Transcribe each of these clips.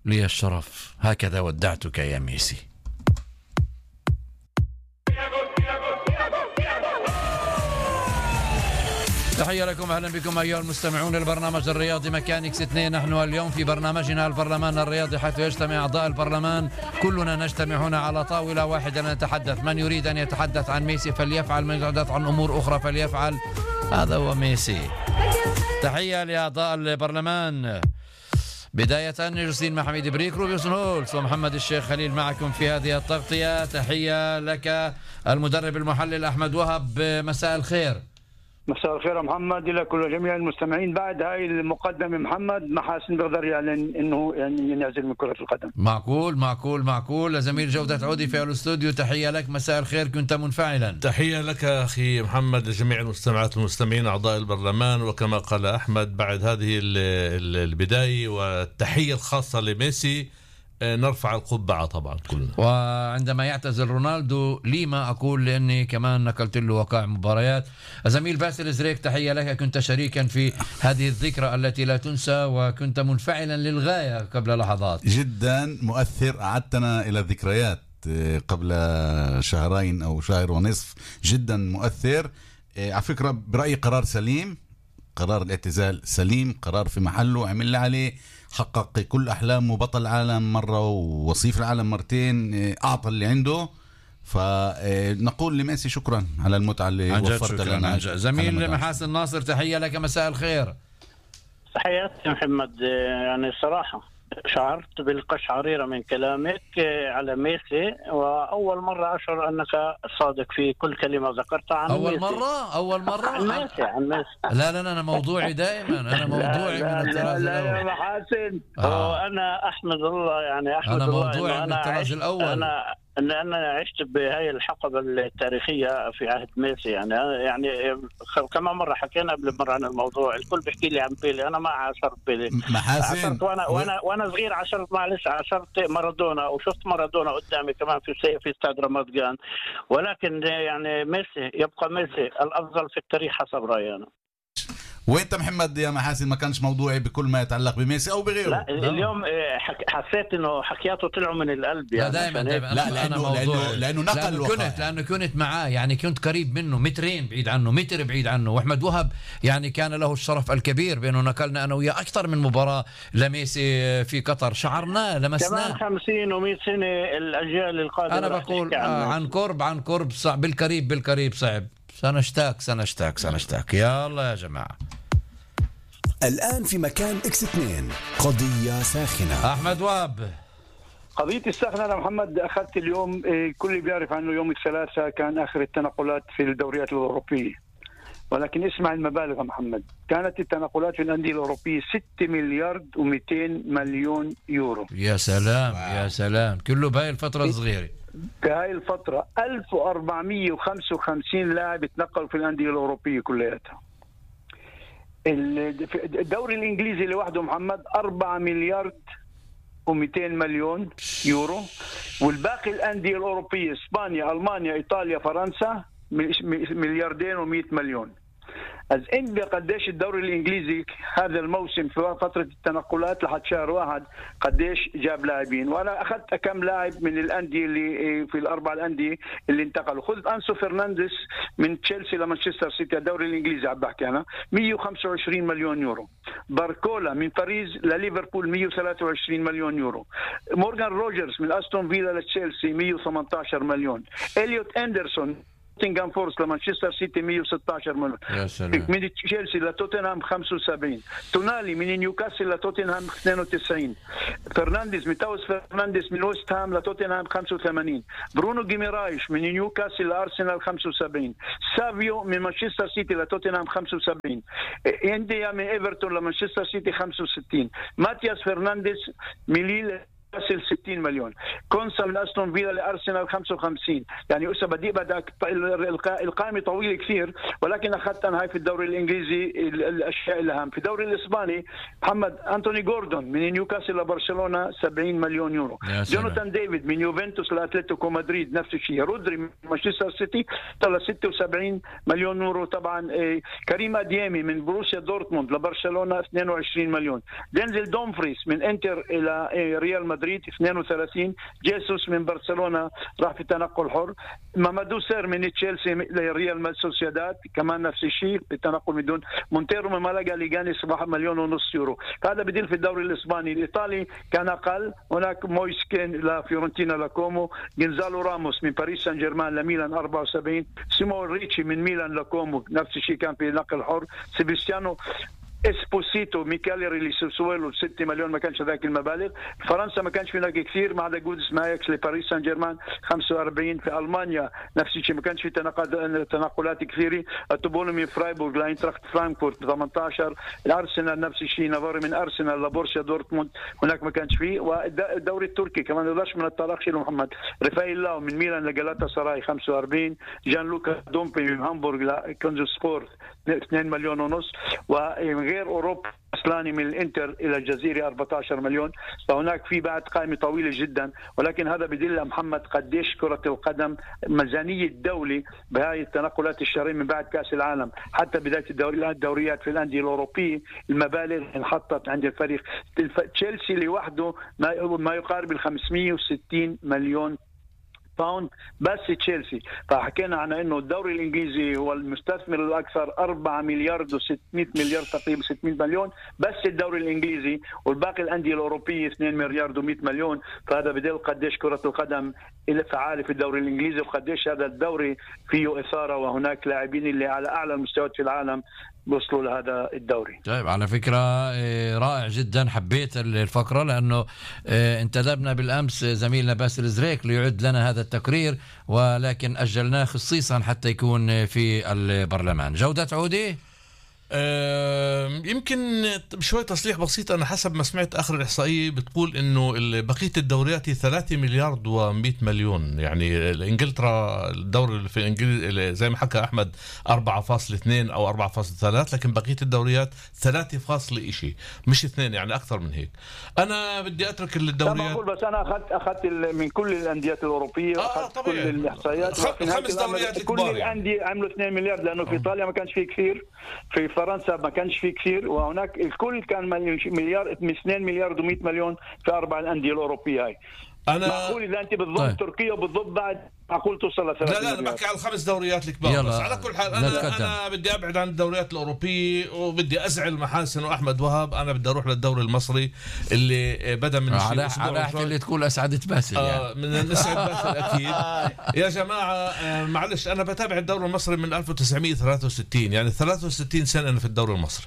لي الشرف، هكذا ودعتك يا ميسي. تحية لكم، أهلا بكم أيها المستمعون البرنامج الرياضي مكان إكس 2. نحن اليوم في برنامجنا البرلمان الرياضي، حيث يجتمع أعضاء البرلمان كلنا نجتمع هنا على طاولة واحدة نتحدث. من يريد أن يتحدث عن ميسي فليفعل، من يتحدث عن أمور أخرى فليفعل. هذا هو ميسي. تحية لأعضاء البرلمان، بداية جوزين محمد بريك، روبيوسون هولز ومحمد الشيخ خليل معكم في هذه التغطية. تحية لك المدرب المحلل أحمد وهب، مساء الخير. مساء الخير يا محمد، إلى كل جميع المستمعين. بعد هاي المقدمة محمد محاسن بيقدر يعلن انه يعني ينعزل من كرة القدم. معقول. لزميل جودة عودي في الاستوديو، تحية لك، مساء الخير، كنت منفعلا. تحية لك أخي محمد، لجميع المستمعات والمستمعين أعضاء البرلمان. وكما قال أحمد، بعد هذه البداية والتحية الخاصة لميسي نرفع القبعة طبعا كلنا. وعندما يعتزل رونالدو لي ما أقول، لأني كمان نقلت له وقائع مباريات. زميل باسل زريك، تحية لك، كنت شريكا في هذه الذكرى التي لا تنسى، وكنت منفعلا للغاية قبل لحظات. جدا مؤثر، أعدتنا إلى الذكريات قبل شهرين أو شهر ونصف. جدا مؤثر على فكرة. برأيي قرار سليم، قرار الاعتزال سليم، قرار في محله، عمل عليه، حقق كل أحلامه، بطل العالم مرة ووصيف العالم مرتين، أعطى اللي عنده. فنقول لميسي شكرا على المتعة اللي وفرت لنا. زميل محاسن ناصر، تحية لك، مساء الخير. تحياتي محمد. يعني صراحة شعرت بالقشعريرة من كلامك على ميسي، وأول مرة أشعر أنك صادق في كل كلمة ذكرتها عن أول ميسي. أول مرة عن ميسي. لا أنا موضوعي دائما، أنا موضوعي من الطراز الأول. لا يا محاسن، وأنا أحمد الله، يعني أحمد أنا الله موضوعي من الطراز الأول. أنا عشت بهاي الحقبة التاريخية في عهد ميسي. يعني كما مرة حكينا قبل مرة عن الموضوع. الكل بيحكي لي عن بيلي، أنا ما عاشرت بيلي. محاسن، وأنا صغير عاشرت مارادونا، وشفت مارادونا قدامي كمان في استاد رمضان. ولكن يعني ميسي يبقى ميسي الأفضل في التاريخ حسب رأيي أنا. وانت محمد يا محاسن ما كانش موضوعي بكل ما يتعلق بميسي او بغيره. لا اليوم حسيت انه حكياته طلعوا من القلب. يعني دائما لا لانه نقل لانه كنت معاه، يعني كنت قريب منه، مترين بعيد عنه، متر بعيد عنه. واحمد وهب يعني كان له الشرف الكبير بانه نقلنا انا وياه اكثر من مباراه لميسي في قطر، شعرناه لمسناه. كمان 50 و100 سنه الاجيال القادمه. انا بقول عن قرب صعب، بالقريب صعب. سنشتاق. يلا يا جماعة. الآن في مكان إكس 2 قضية ساخنة. أحمد وهب، قضية الساخنة أنا محمد أخذت اليوم، كل بيعرف عنه يوم الثلاثاء كان آخر التنقلات في الدوريات الأوروبية. ولكن اسمع المبالغ يا محمد، كانت التنقلات في الأندية الأوروبية 6 مليار و200 مليون يورو. يا سلام كله بهاي الفترة الصغيرة. بهاي الفترة 1455 لاعب تنقلوا في الأندية الأوروبية كلياتها. الدوري الإنجليزي لوحده محمد 4 مليار و200 مليون يورو، والباقي الأندية الأوروبية إسبانيا، ألمانيا، إيطاليا، فرنسا ملياردين و100 مليون. از انت قديش الدوري الانجليزي هذا الموسم في فتره التنقلات لحد شهر واحد قديش جاب لاعبين. وانا اخذت كم لاعب من الانديه اللي في الاربع الانديه اللي انتقلوا. خذ انسو فرنانديز من تشيلسي لمانشستر سيتي، الدوري الانجليزي عم بحكي انا، 125 مليون يورو. باركولا من باريس لليفربول 123 مليون يورو. مورغان روجرز من استون فيلا لتشيلسي 118 مليون. إليوت أندرسون نوتنغهام فورست لمانشستر سيتي 116 مليون. من تشيلسي لتوتنهام 75. تونالي من نيوكاسل لتوتنهام 92. فرنانديز ميتاوس فرنانديز من ويست هام لتوتنهام 85. برونو جيميرايش من نيوكاسل لارسنال 75. سافيو من مانشستر سيتي لتوتنهام 75. انديا من ايفرتون لمانشستر سيتي 65. ماتياس فرنانديز من ليل نيوكاسل 60 مليون، كونسا من أستون فيلا لأرسنال 55. يعني أسا بدك القائمة طويلة كثير، ولكن أخذت أنا هاي في الدوري الإنجليزي الأشياء الأهم. في الدوري الإسباني محمد أنتوني جوردون من نيوكاسل لبرشلونة 70 مليون يورو، جوناثان ديفيد من يوفنتوس لأتلتيكو مدريد نفس الشيء، رودري من مانشستر سيتي 76 مليون يورو. طبعا كريم أديامي من بروسيا دورتموند لبرشلونة 22 مليون، دينزل دومفريس من انتر الى ريال مدريد 32، جيسوس من برشلونة راح في تنقل حر، مامادو سير من تشيلسي لريال سوسيداد كمان نفس الشيء بالتنقل بدون، مونتيرو من مالاغا ليغانيس 1.5 مليون يورو. هذا بديل في الدوري الاسباني. الايطالي كان اقل، هناك مويسكين لفيورنتينا لكومو، جنزالو راموس من باريس سان جيرمان لميلان 74، سيمون ريتشي من ميلان لكومو نفس الشيء كان في نقل حر، سيبستيانو اسبوسيتو ميكاليري لسوسويلو 6 مليون، ما كانش ذاك المبالغ. فرنسا ما كانش في هناك كثير، ما عدا جودس مايكس لباريس سان جيرمان 45. في المانيا نفس الشيء ما كانش في تنقلات كثيره، توبولو من فرايبورغ لاينتراخت فرانكفورت 18، الارسنال نفس الشيء، نافاري من ارسنال لبورسيا دورتموند هناك ما كانش فيه. والدوري التركي كمان يقدرش من الطلاق شيله محمد، رفايل لاو من ميلان لجالاتا سراي 45، جان لوكا دومبي من هامبورغ لكونزو سبورت 2 مليون ونص، وغير أوروبا أسلاني من الإنتر إلى الجزيرة 14 مليون. فهناك في بعد قائمة طويلة جدا، ولكن هذا بدل محمد قديش كرة القدم ميزانية الدولة بهاي التنقلات الشهرية من بعد كأس العالم حتى بداية الدوريات في الأندية الأوروبية، المبالغ انحطت عند الفريق. تشيلسي لوحده ما يقارب 560 مليون باوند بس تشيلسي. فحكينا عن انه الدوري الانجليزي هو المستثمر الاكثر 4 مليار و600 مليار تقريبا 600 مليون بس الدوري الانجليزي، والباقي الانديه الاوروبيه 2 مليار و100 مليون. فهذا بدل قديش كره القدم فعاله في الدوري الانجليزي، وقديش هذا الدوري فيه اثاره، وهناك لاعبين اللي على اعلى المستويات في العالم وصلوا لهذا الدوري. طيب على فكرة رائع جدا، حبيت الفقرة لأنه انتدبنا بالأمس زميلنا باسل زريك ليعد لنا هذا التقرير، ولكن أجلناه خصيصا حتى يكون في البرلمان. جودة عودي يمكن بشوية تصليح بسيط. أنا حسب ما سمعت آخر الإحصائية بتقول إنه بقية الدوريات 3 مليار و100 مليون. يعني إنجلترا الدوري في إنجلترا زي ما حكى أحمد 4.2 أو 4.3، لكن بقية الدوريات 3 إشي مش 2، يعني أكثر من هيك. أنا بدي أترك الدوريات. بس أنا أخذت من كل الأنديات الأوروبية، أخذت كل الإحصائيات. 5 دوريات كل الأندية عملوا 2 مليار، لأنه في إيطاليا ما كانش فيه كثير، في فرنسا ما كانش فيه كثير، وهناك الكل كان مليار 2 مليار و100 مليون في 4 الأندية الأوروبية. هاي أنا معقول إذا أنت بتضم طيب. تركيا وبتضم بعد معقول توصل ل 3 لا أنا بحكي على ال5 دوريات الكبار. بس على كل حال أنا بدي أبعد عن الدوريات الأوروبية، وبدي أزعل محاسن وأحمد وهاب. أنا بدي أروح للدوري المصري اللي بدأ من على اللي تقول أسعدت باسل يعني. من نسعد باسل أكيد. يا جماعة معلش، أنا بتابع الدوري المصري من 1963، يعني 63 سنة أنا في الدوري المصري.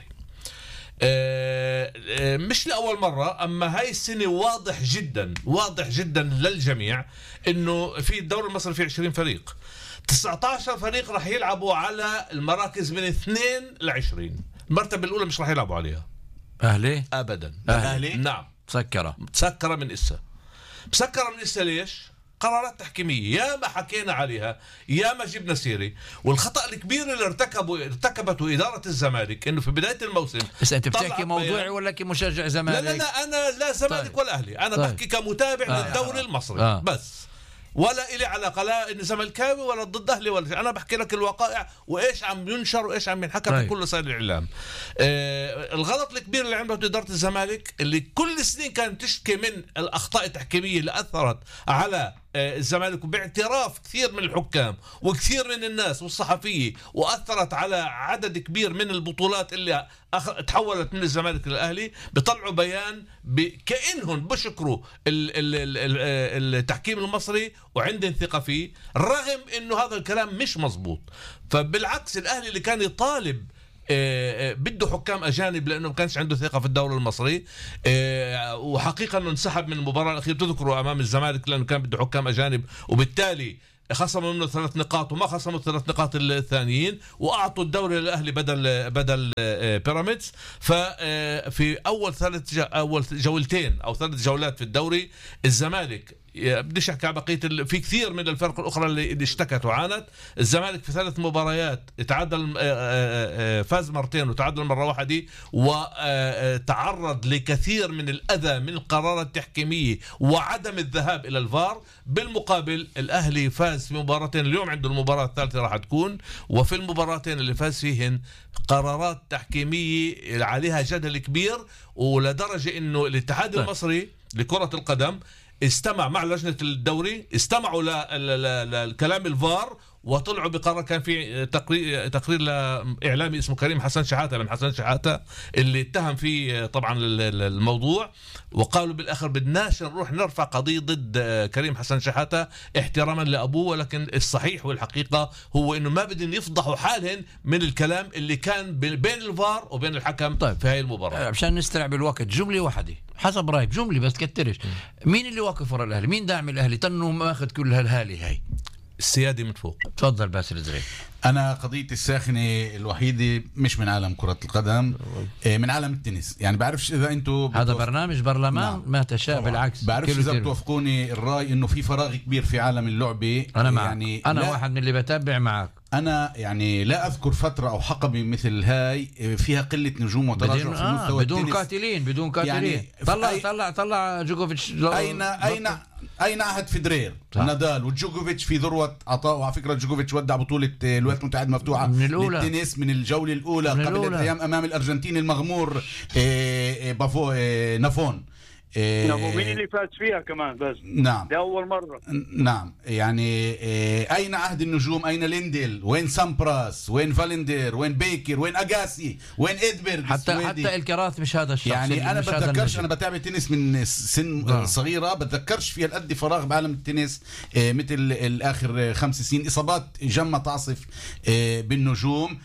مش لأول مرة، أما هاي السنة واضح جدا للجميع إنه في الدوري المصري في 20 فريق، 19 فريق راح يلعبوا على المراكز من 2 ل20. المرتبة الأولى مش راح يلعبوا عليها أهلي أبدا. أهلي نعم، مسكرة من إسا. ليش؟ قرارات تحكيمية يا ما حكينا عليها، يا ما جبنا سيري. والخطأ الكبير اللي ارتكبته إدارة الزمالك إنه في بداية الموسم. بس أنت بتحكي موضوعي ولا كمشجع زمالك؟ لا أنا لا زمالك طيب. ولا أهلي، أنا بحكي كمتابع للدوري المصري بس، ولا إلي علاقة لا إن زملكاوي ولا ضد أهلي ولا شيء. أنا بحكي لك الوقائع وإيش عم ينشر وإيش عم ينحكى في كل وسائل الإعلام. الغلط الكبير اللي عملته إدارة الزمالك اللي كل سنين كانت تشتكي من الأخطاء التحكيمية اللي أثرت على الزمالك، باعتراف كثير من الحكام وكثير من الناس والصحفية، وأثرت على عدد كبير من البطولات اللي تحولت من الزمالك للأهلي. بيطلعوا بيان كأنهم بشكروا التحكيم المصري وعندهم ثقة فيه، رغم إنه هذا الكلام مش مزبوط. فبالعكس الأهلي اللي كان يطالب بده حكام أجانب لأنه ما كانش عنده ثقة في الدوري المصري، وحقيقة أنه انسحب من المباراة الأخيرة تذكروا أمام الزمالك لأنه كان بده حكام أجانب، وبالتالي خصموا منه 3 نقاط وما خصموا 3 نقاط الثانيين، واعطوا الدوري للاهلي بدل بيراميدز. ففي اول جولتين او 3 جولات في الدوري الزمالك، بديش احكي على بقيه في كثير من الفرق الاخرى اللي اشتكت وعانت. الزمالك في 3 مباريات تعادل، فاز مرتين وتعادل مره واحده، وتعرض لكثير من الاذى من القرارات التحكيميه وعدم الذهاب الى الفار. بالمقابل الاهلي فاز في مباراتين، اليوم عنده المباراه الثالثه راح تكون، وفي المباراتين اللي فاز فيهن قرارات تحكيميه عليها جدل كبير، ولدرجه انه الاتحاد المصري لكره القدم استمع مع لجنة الدوري، استمعوا لكلام الفار وطلعوا بقرار. كان في تقرير لإعلامي اسمه كريم حسن شحاتة من حسن شحاتة اللي اتهم فيه طبعا الموضوع، وقالوا بالآخر بدناش نروح نرفع قضية ضد كريم حسن شحاتة احتراما لأبوه، ولكن الصحيح والحقيقة هو إنه ما بدهم يفضحوا حالهم من الكلام اللي كان بين الفار وبين الحكم. طيب في هاي المباراة عشان نسترع بالوقت، جملة واحدة حسب رأيك، جملة بس كترش، مين اللي واقف ورا الأهلي؟ مين داعم الأهلي تنه ماخذ كل هالهالة هاي؟ السيادة من فوق. تفضل باسل الزريق. أنا قضية الساخنة الوحيدة مش من عالم كرة القدم، من عالم التنس. يعني بعرفش إذا أنتوا هذا برنامج برلمان. نعم. ما تشاء طبعا. بالعكس بعرفش إذا بتوافقوني الرأي إنه في فراغ كبير في عالم اللعبة. أنا يعني أنا واحد من اللي بتابع معك. أنا يعني لا أذكر فترة أو حقبة مثل هاي فيها قلة نجوم وتراجع في مستوى بدون قاتلين يعني طلع جوكوفيتش. أين عهد فيدرير نادال وجوكوفيتش في ذروة عطاء؟ وعلى فكرة جوكوفيتش ودع بطولة الولايات المتحدة المفتوحة من الأولى للتنس من الجولة الأولى قبل أيام أمام الأرجنتيني المغمور نافون. مين اللي فاز فيها كمان بس؟ نعم لأول مرة. نعم يعني أين عهد النجوم؟ أين ليندل؟ وين سامبراس؟ وين فالندر؟ وين بيكر؟ وين أجاسي؟ وين إدبرغ؟ حتى الكراث مش هذا الشخص. يعني أنا بتذكرش، أنا بتابع تنس من سن صغيرة، بتذكرش في القد فراغ بعالم التنس مثل الآخر 5 سنين. إصابات جمة تعصف بالنجوم.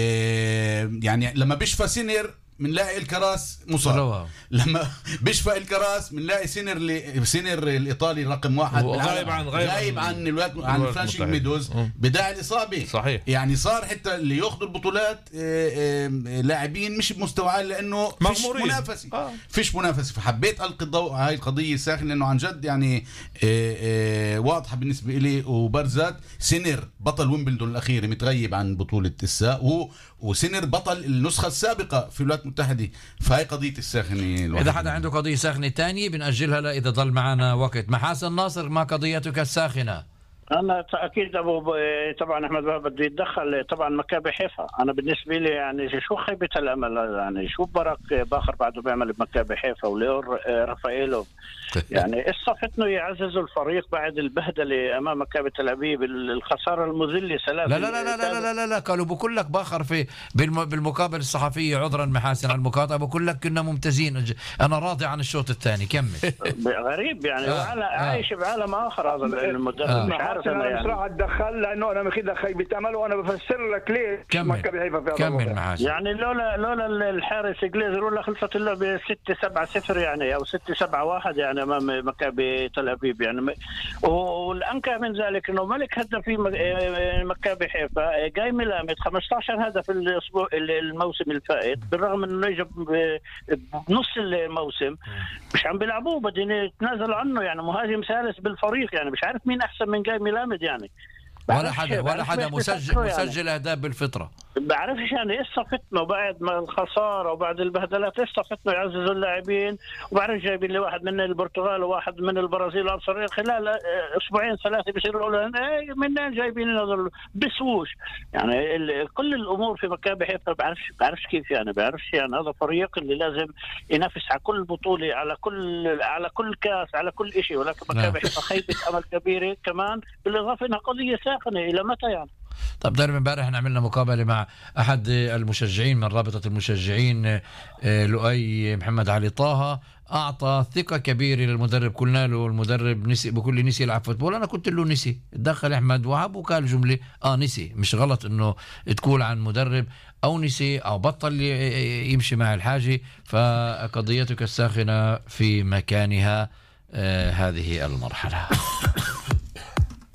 يعني لما بيشفى سينر منلاقي الكراس مصاب، لما بيشفى الكراس منلاقي سينر الإيطالي رقم 1 غايب عن الولايات، عن فرانشيك ميدوز بداعي الإصابة. صحيح. يعني صار حتى اللي ياخذوا البطولات لاعبين مش بمستوى عالي لأنه فيش منافسة. فحبيت ألقي الضوء على هاي القضية الساخنة لأنه عن جد يعني واضحة بالنسبة إلي وبرزت. سينر بطل ويمبلدون الأخير متغيب عن بطولة الساء، وسينر بطل النسخة السابقة في الولايات المتحدة. فهي قضية الساخنة. إذا حدا عنده قضية ساخنة تانية بنأجلها لا إذا ضل معنا وقت. محاسن ناصر، ما قضيتك الساخنة؟ أنا أكيد طبعا أحمد بابا بده يتدخل. طبعا مكابي حيفا أنا بالنسبة لي يعني شو خيبة الأمل، يعني شو برك باخر بعده بيعمل بمكابي حيفا وليور رافائيلوف. يعني استفتنوا يعززوا الفريق بعد البهدلة أمام مكابي تل أبيب، الخسارة المذلة 3. لا لا لا لا لا لا لا لا قالوا بقول لك باخر في بالمقابلة الصحفية، عذرا محاسن على المقاطعة، بقول لك كنا ممتازين، أنا راضي عن الشوط الثاني. كمل. غريب يعني عايش بعالم آخر هذا المدرب. مش عارف أنا مش راح أتدخل لأنه أنا مخيدة خيبة أمل، وأنا بفسر لك ليه. كمل محاسن. يعني لولا الحارس جليزر ولا خلصت اللعبة 6-7-0 يعني أو 6-7-1 يعني أمام مكابي تل أبيب يعني. والأنكى من ذلك إنه ملك هدف في مكابي حيفا جاي ملامد 15 هدف الأسبوع الموسم الفائت، بالرغم إنه يجب بنص الموسم مش عم بيلعبوه، بدين يتنازلوا عنه. يعني مهاجم ثالث بالفريق، يعني مش عارف مين أحسن من جاي ملامد يعني. ولا حدا مسجل أهداف بالفطرة. بعرفش يعني ايش صفتنا بعد ما الخساره وبعد البهدلات، ايش صفتنا يعززوا اللاعبين. وبعرف جايبين لي واحد من البرتغال وواحد من البرازيل وابصر خلال 2-3 بيصيروا منين جايبين هذول بسوش. يعني كل الامور في مكابي حيفا بعرفش كيف يعني. بعرفش يعني هذا فريق اللي لازم ينافس على كل بطوله، على كل كاس، على كل شيء، ولكن مكابي حيفا خيبه امل كبيره كمان، بالاضافه انها قضيه ساخنه. الى متى يعني؟ طب دائما امبارح احنا عملنا مقابله مع احد المشجعين من رابطه المشجعين، لؤي محمد علي طه، اعطى ثقه كبيره للمدرب. قلنا له المدرب نسي، بكل نسي يلعب فوتبول. انا قلت له نسي. تدخل احمد وهب وقال جمله نسي. مش غلط انه تقول عن مدرب او نسي او بطل يمشي مع الحاجه. فقضيتك الساخنه في مكانها هذه المرحله.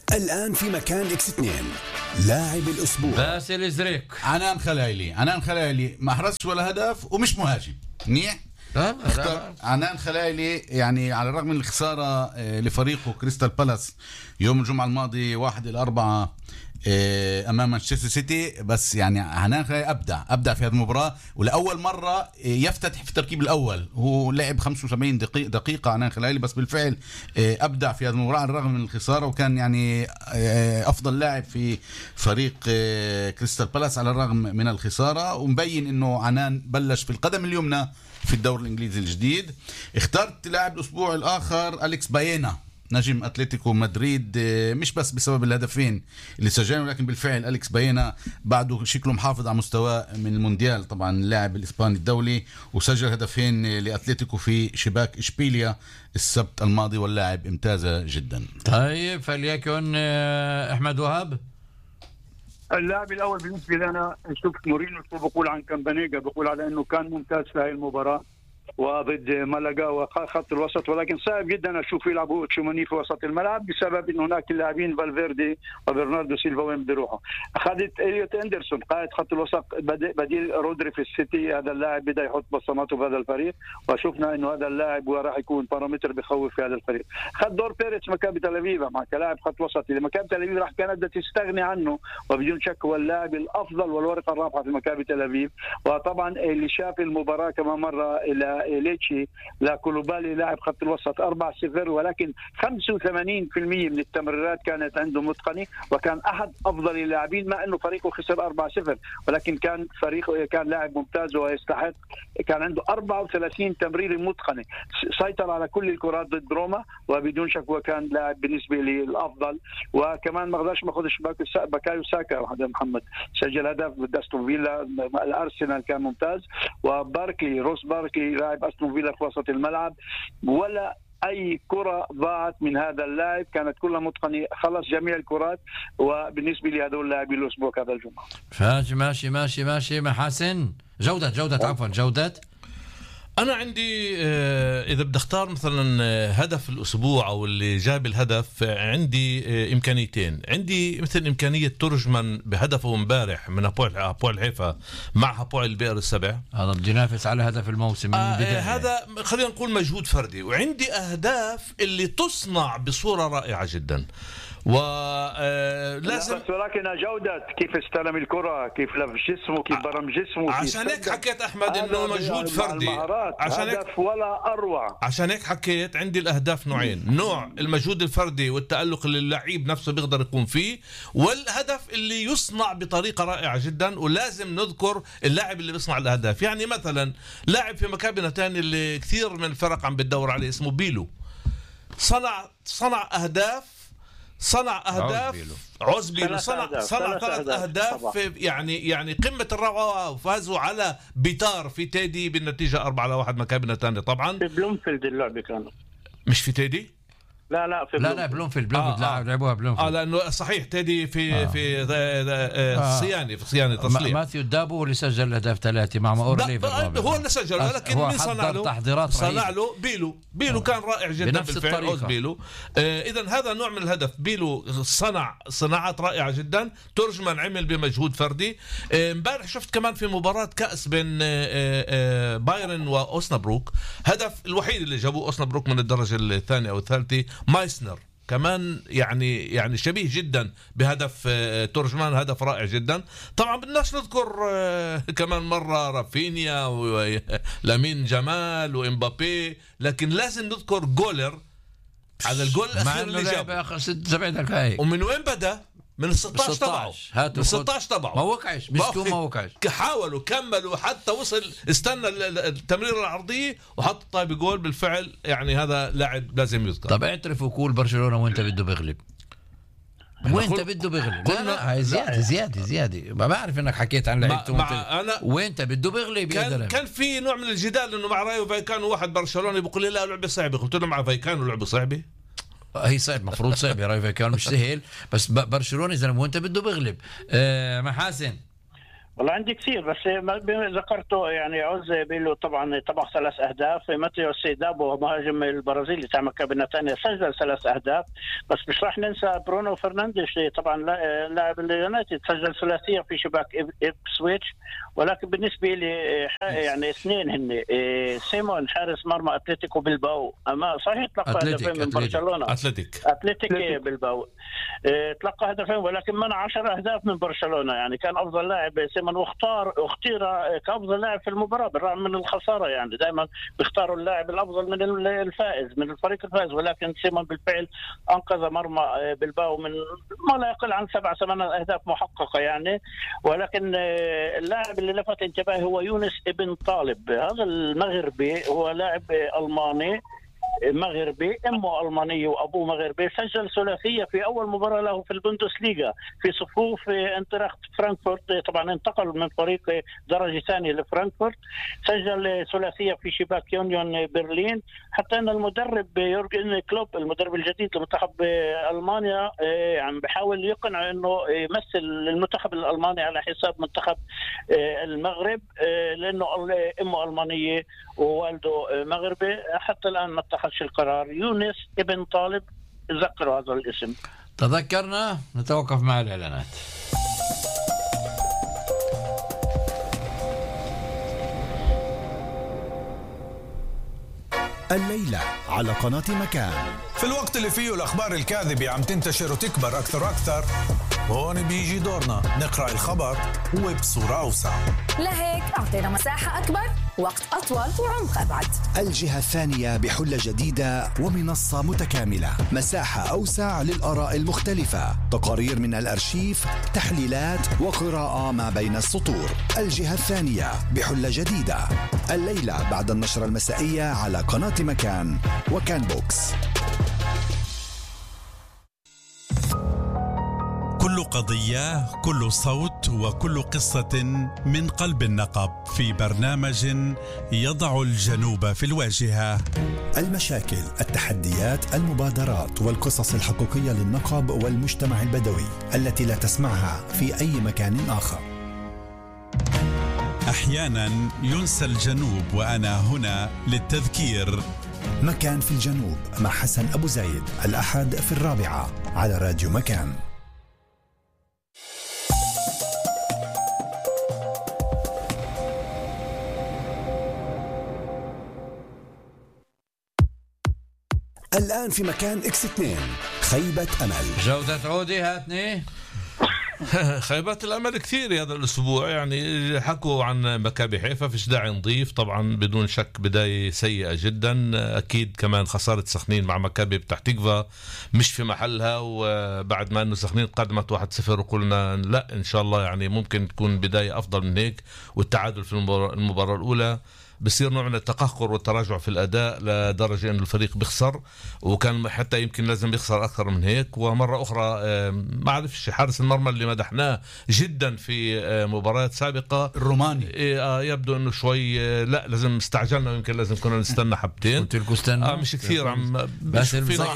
الآن في مكان إكس 2 لاعب الأسبوع باسل إزريك. عنان خلايلي ما حرزش ولا هدف ومش مهاجم منيح. عنان خلايلي يعني على الرغم من الخسارة لفريقه كريستال بالاس يوم الجمعة الماضي 1-4 امام مانشستر سيتي، بس يعني عنان خلايلي ابدع في هذه المباراة، ولأول مرة يفتتح في التركيب الأول. هو لعب 75 دقيقة عنان خلايلي، بس بالفعل ابدع في هذه المباراة على الرغم من الخسارة، وكان يعني افضل لاعب في فريق كريستال بالاس على الرغم من الخسارة. ومبين انه عنان بلش في القدم اليمنى في الدوري الانجليزي الجديد. اخترت لاعب الاسبوع الاخر أليكس باينا نجم اتلتيكو مدريد، مش بس بسبب الهدفين اللي سجلوا، لكن بالفعل أليكس باينا بعده شكله محافظ على مستواه من المونديال، طبعا اللاعب الاسباني الدولي، وسجل هدفين لاتلتيكو في شباك اشبيليا السبت الماضي، واللاعب امتازه جدا. طيب فليكن احمد وهاب. اللاعب الاول بالنسبه لي انا شفت مورينيو بقول عن كامبانيجا، بقول على انه كان ممتاز في هذه المباراه وضد مالاغا وخط الوسط، ولكن صعب جدا اشوف يلعبوا تشوموني في وسط الملعب بسبب انه هناك اللاعبين فالفيردي وبرناردو سيلفا وين بده يروحوا. اخذت إليوت اندرسون قائد خط الوسط بديل رودري في السيتي، هذا اللاعب بدا يحط بصماته في هذا الفريق، وشفنا انه هذا اللاعب وراح يكون بارامتر بخوف في هذا الفريق. خد دور بيريتس مكابي تل ابيب مع كلاعب خط وسط، اذا مكابي تل ابيب راح كانت تستغني عنه، وبدون شك هو اللاعب الافضل والورقه الرابحه في مكابي تل ابيب. وطبعا اللي شاف المباراه كمان مره الى ليتشي لا كولوبالي لاعب خط الوسط 4-0، ولكن 85% من التمريرات كانت عنده متقنه، وكان احد افضل اللاعبين مع انه فريقه خسر 4-0، ولكن كان فريقه كان لاعب ممتاز ويستحق. كان عنده 34 تمريره متقنه، سيطر على كل الكرات ضد روما، وبدون شك هو كان لاعب بالنسبه لي الافضل. وكمان ما قدرش ما اخذش بكايو ساكا هذا محمد سجل هدف ضد استون فيلا، الارسنال كان ممتاز. وباركلي روس باركلي لاعب استون فيلا في وسط الملعب، ولا اي كره ضاعت من هذا اللاعب، كانت كلها متقنه، خلص جميع الكرات. وبالنسبه لي هذول لاعبين الاسبوع هذا الجمعه. ماشي محاسن. جوده أنا عندي إذا بدي أختار مثلا هدف الأسبوع أو اللي جاب الهدف، عندي إمكانيتين. عندي مثل إمكانية ترجمان بهدفه امبارح من هابويل حيفا مع هابويل البئر السبع، هذا بده ينافس على هدف الموسم من البداية. هذا خلينا نقول مجهود فردي. وعندي أهداف اللي تصنع بصورة رائعة جدا، ولازم ولكن جودة كيف استلم الكرة، كيف لف جسمه، كيف برم جسمه. عشان هيك حكيت أحمد إنه مجهود فردي، عشان هيك ولا أروع. عشان هيك حكيت عندي الأهداف نوعين، نوع المجهود الفردي والتألق اللي اللعيب نفسه بيقدر يقوم فيه، والهدف اللي يصنع بطريقة رائعة جدا. ولازم نذكر اللاعب اللي بيصنع الأهداف. يعني مثلا لاعب في مكابي نتاني اللي كثير من الفرق عم بتدور عليه اسمه بيلو، صنع أهداف عزبيلو صنع 3 أهداف يعني قمة الروعة، وفازوا على بيتار في تيدي بالنتيجة 4-1 مكابي نتاني. طبعا في بلومفيلد اللعبة كانوا مش في تيدي، لا في بلومفيلد لعبوها بلومفيلد. لانه صحيح تيدي في صياني تصليح. ماثيو دابو اللي سجل اهداف 3 مع ماورليف، هو اللي سجل، ولكن مين صنع له بيلو كان رائع جدا بالفعل. بيلو اذا هذا نوع من الهدف. بيلو صنع صناعات رائعه جدا، ترجمان عمل بمجهود فردي. امبارح شفت كمان في مباراه كاس بين بايرن واوسنابروك، هدف الوحيد اللي جابوه اوسنابروك من الدرجه الثانيه او الثالثه مايسنر، كمان يعني شبيه جدا بهدف ترجمان، هدف رائع جدا. طبعا بدناش نذكر كمان مرة رافينيا ولامين جمال وإمبابي، لكن لازم نذكر جولر على الجول الأخير اللي جابه 7 دقائق. ومن وين بدأ؟ من 16 تبعه، من 16 تبعه ما وقعش، ما وقعش، حاولوا كملوا حتى وصل، استنى التمرير العرضية وحط طيب جول بالفعل. يعني هذا لاعب لازم يذكر. طب اعترف وقول برشلونة وانت بده بيغلب، وانت بده بيغلب. لا زيادة ما بعرف انك حكيت عن لعيبته وانت بده بيغلب. كان في نوع من الجدال انه مع رايو فايكانو، واحد برشلوني بيقول لي لا لعبة صعبة، قلت له مع فايكانو لعبة صعبة، هي صعب، مفروض صعب يا رايفا، كان مش سهل، بس برشلونة زلمه وانت بده بيغلب. محاسن والله عندي كثير، بس ما ذكرته يعني. عوز بيقولوا طبعا طبع 3 أهداف. ماتيو سيدابو مهاجم البرازيلي تاع مكابي نتانيا سجل 3 أهداف. بس مش راح ننسى برونو فرنانديش طبعا لاعب اليونايتد سجل ثلاثيه في شباك إبسويتش. ولكن بالنسبه لي يعني 2 هن. سيمون حارس مرمى اتلتيكو بلباو، اما صحيح تلقى هدفين من برشلونه. اتلتيك بلباو تلقى هدفين، ولكن منع 10 أهداف من برشلونه. يعني كان افضل لاعب سيمون، واختير كافضل لاعب في المباراه بالرغم من الخساره. يعني دائما بيختاروا اللاعب الافضل من الفائز، من الفريق الفائز. ولكن سيمون بالفعل انقذ مرمى بلباو من ما لا يقل عن 7-8 أهداف محققه يعني. ولكن اللاعب اللي لفت انتباهي هو يونس ابن طالب. هذا المغربي هو لاعب ألماني مغربي، امه المانيه وابوه مغربي. سجل ثلاثيه في اول مباراه له في البوندسليغا في صفوف انتراخت فرانكفورت. طبعا انتقل من فريق درجه ثانيه لفرانكفورت. سجل ثلاثيه في شباك يونيون برلين. حتى ان المدرب يورجن كلوب المدرب الجديد لمنتخب المانيا عم بحاول يقنع انه يمثل المنتخب الالماني على حساب منتخب المغرب، لانه امه المانيه ووالده مغربي. حتى الان ما اتخذش القرار. يونس ابن طالب، تذكروا هذا الاسم. تذكرنا. نتوقف مع الإعلانات. الليلة على قناة مكان. في الوقت اللي فيه الأخبار الكاذبة عم تنتشر وتكبر أكثر، هون بيجي دورنا نقرأ الخبر وبصورة أوسع. لهيك أعطينا مساحة أكبر، وقت أطول، وعمق أبعد. الجهة الثانية بحلة جديدة ومنصة متكاملة، مساحة أوسع للآراء المختلفة، تقارير من الأرشيف، تحليلات وقراءة ما بين السطور. الجهة الثانية بحلة جديدة الليلة بعد النشرة المسائية على قناة مكان وكان بوكس. كل قضية، كل صوت، وكل قصة من قلب النقب في برنامج يضع الجنوب في الواجهة. المشاكل، التحديات، المبادرات والقصص الحقيقية للنقب والمجتمع البدوي التي لا تسمعها في أي مكان آخر. أحيانا ينسى الجنوب وأنا هنا للتذكير. مكان في الجنوب مع حسن أبو زايد، الأحد في 4 على راديو مكان. الآن في مكان X2 خيبة أمل. جودة عودي هاتني. خيبات الأمل كثير هذا الأسبوع. يعني حكوا عن مكابي حيفا، فيش داعي نضيف. طبعا بدون شك بداية سيئة جدا. أكيد كمان خسارة سخنين مع مكابي بتاع تكفا مش في محلها، وبعد ما أنه سخنين قدمت 1-0 وقلنا لا إن شاء الله يعني ممكن تكون بداية أفضل من هيك. والتعادل في المباراة الأولى بصير نوع من التقهقر والتراجع في الأداء لدرجة أن الفريق بيخسر، وكان حتى يمكن لازم يخسر أكثر من هيك. ومرة أخرى ما عرفش حارس المرمى اللي مدحناه جدا في مباريات سابقة الروماني يبدو أنه شوي لا لازم استعجلنا، ويمكن لازم كنا نستنى حبتين. قلت لكم استنى مش كثير عم بس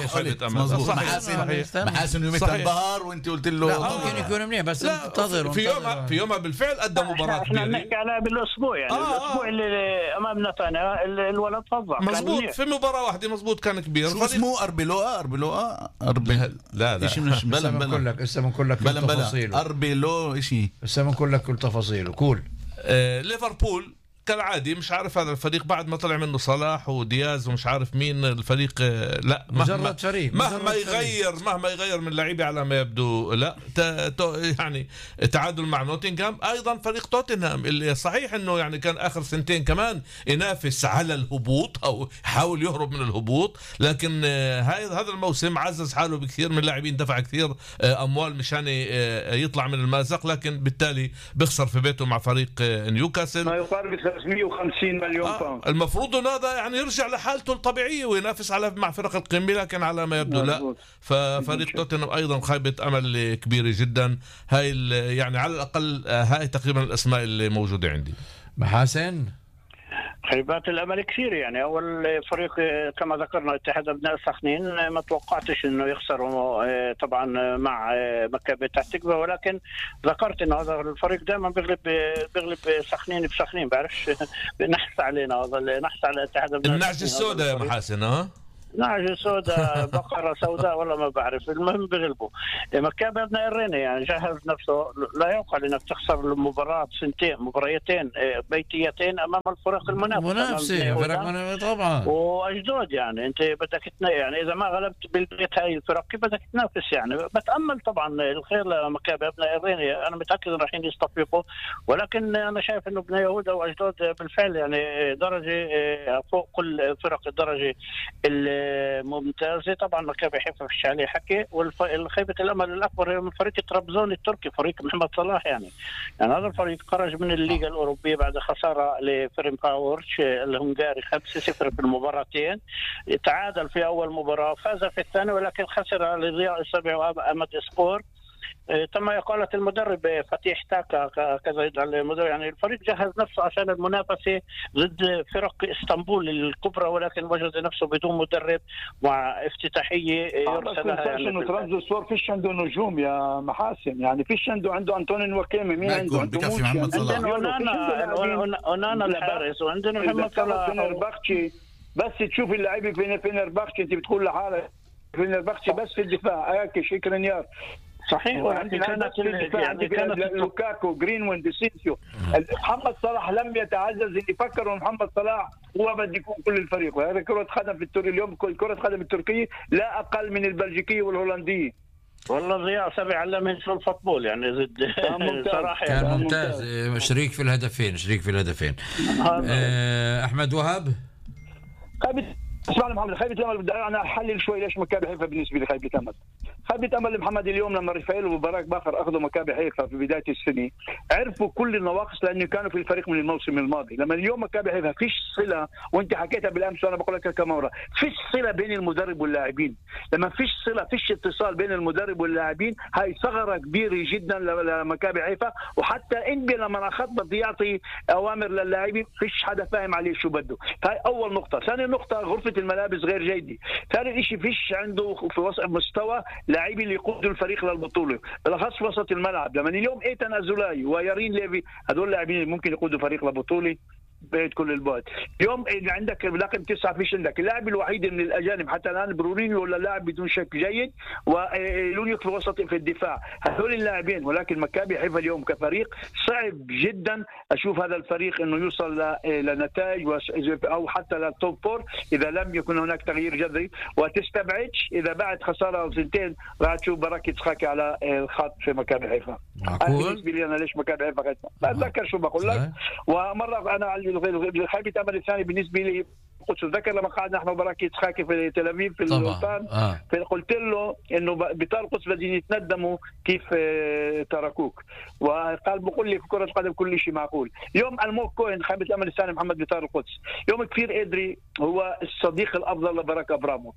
محاسن يوم الظهر وانت قلت له ممكن يكون منيح بس انتظر. في يومها بالفعل قدم مباراة كبيرة. احنا بنحكي على بالأسبوع يعني الأسبوع اللي امام نتانيا الولد فظع مزبوط في مباراه واحده مزبوط كان كبير. شو اسمه أربيلوآ لا شيء مش بلا هسه بنقول لك كل تفاصيله. أربيلو شيء هسه بنقول لك كل تفاصيله. كول ليفربول كالعادي مش عارف هذا الفريق بعد ما طلع منه صلاح ودياز ومش عارف مين الفريق لا مجرد فريق مهما يغير من لعيبه على ما يبدو لا يعني تعادل مع نوتنغهام. ايضا فريق توتنهام اللي صحيح انه يعني كان اخر سنتين كمان ينافس على الهبوط او حاول يهرب من الهبوط، لكن هذا الموسم عزز حاله بكثير من لاعبين، دفع كثير اموال مشان يطلع من المازق، لكن بالتالي بيخسر في بيته مع فريق نيوكاسل ما يقارب 350 مليون باوند. المفروض انه هذا يعني يرجع لحالته الطبيعيه وينافس على مع فرق القمه، لكن على ما يبدو لا. ففريق توتنهام ايضا خيبه امل كبيره جدا. هاي يعني على الاقل هاي تقريبا الاسماء اللي موجوده عندي. محاسن خيبات الامل كثير. يعني اول فريق كما ذكرنا اتحاد ابناء سخنين، ما توقعتش انه يخسروا طبعا مع مكابي بتاع تكبه، ولكن ذكرت انه هذا الفريق دائما بيغلب سخنين بسخنين، بعرفش نحس علينا هذا نحس على اتحاد ابناء النعش السوداء يا محاسن. نعجة سوداء بقرة سوداء والله ما بعرف، المهم بغلبوا. مكابي ابناء الرينة يعني جهز نفسه، لا يعقل انك تخسر المباراة مباريتين بيتيتين امام الفرق المنافسة فرق طبعا واجدود. يعني انت بدك يعني اذا ما غلبت بالبيت هاي الفرق كيف بدك تنافس؟ يعني بتامل طبعا الخير لمكابي ابناء الرينة، انا متاكد رايحين يستفيقوا، ولكن انا شايف انه بني يهودا واجدود بالفعل يعني درجة فوق كل فرق الدرجة ممتازة. طبعا مكابي حيفا فيش عليه حكي، والخيبة الأمل الأكبر من فريق طرابزون التركي، فريق محمد صلاح. يعني هذا الفريق خرج من الليغا الأوروبية بعد خسارة لفريم باورش الهنغاري 5-0 في المباراتين، تعادل في أول مباراة، فاز في الثانية ولكن خسر لضياء السبع وأمد سبور. تم إقالة المدرب فتيح تاكا كذا يدعى المدرب. يعني الفريق جهز نفسه عشان المنافسة ضد فرق اسطنبول الكبرى، ولكن وجد نفسه بدون مدرب مع افتتاحية يرسلها. يعني ترابزونسبور فيش عنده نجوم يا محاسن، يعني فيش عنده أنطونين وكيمي، مين عنده؟ بكفي محمد صلاح، عندنا أونانا الحارس، وعندنا محمد صلاح فينرباختشي. بس تشوف اللعيبة فينرباختشي انت بتقول لحالك فينرباختشي بس في الدفاع هيك شكرنيار صحيح. كانت لوكاكو جرينويند سينسيو. محمد صلاح لم يتعزز، اللي فكروا محمد صلاح هو بده يكون كل الفريق. وهذا كرة قدم في التركي اليوم، كرة قدم التركية لا أقل من البلجيكية والهولندية. والله ضياء سبع علم في الفوتبول يعني ضد صراحة كان ممتاز، شريك في الهدفين. أحمد وهاب. اسمعني محمد، خيبة الأمل بدي أنا أحلل شوي ليش مكابي حيفا بالنسبة لخيبة الأمل. خيبة أمل محمد اليوم لما رفائيل وبراك باخر أخذوا مكابي حيفا في بداية السنة عرفوا كل النواقص لأنه كانوا في الفريق من الموسم الماضي. لما اليوم مكابي حيفا فيش صلة، وأنت حكيتها بالأمس وأنا بقول لك كم مرة، فيش صلة بين المدرب واللاعبين. لما فيش صلة فيش اتصال بين المدرب واللاعبين، هاي ثغرة كبيرة جدا لمكابي حيفا. وحتى إنبي لما أخذ بده يعطي أوامر للاعبين فيش حدا فاهم عليه شو بده. هاي أول نقطة. ثاني نقطة غرفة الملابس غير جيدة. ثالث شيء فيش عنده في وسط مستوى لاعبين اللي يقودوا الفريق للبطولة، بالاخص وسط الملعب. لما اليوم ايتان ازولاي ويارين ليفي هذول لاعبين اللي ممكن يقودوا فريق للبطولة بعيد كل البعد. اليوم إذا عندك رقم 9 فيش عندك اللاعب الوحيد من الاجانب حتى الان برورينيو ولا لاعب بدون شك جيد، ولونيك في الوسط في الدفاع، هذول اللاعبين. ولكن مكابي حيفا اليوم كفريق صعب جدا اشوف هذا الفريق انه يوصل لنتائج او حتى للتوب فور اذا لم يكن هناك تغيير جذري. وتستبعدش اذا بعد خساره او سنتين راح تشوف براك يتخاكي على الخط في مكابي حيفا. بالنسبه لي انا ليش مكابي حيفا بتذكر شو بقول لك. ومره انا خيبة أمل الثاني بالنسبة لي قلت ذكر لما قعدنا نحن وبراك يتخاكي في تل أبيب في الوطن قلت له إنه بطال القدس بدهم يتندموا كيف تركوك، وقال بقول لي في كرة القدم كل شيء معقول. يوم الموك كوين خيبة الأمل الثاني محمد بطال القدس، يوم كثير إدري هو الصديق الأفضل لبراك أبرامو،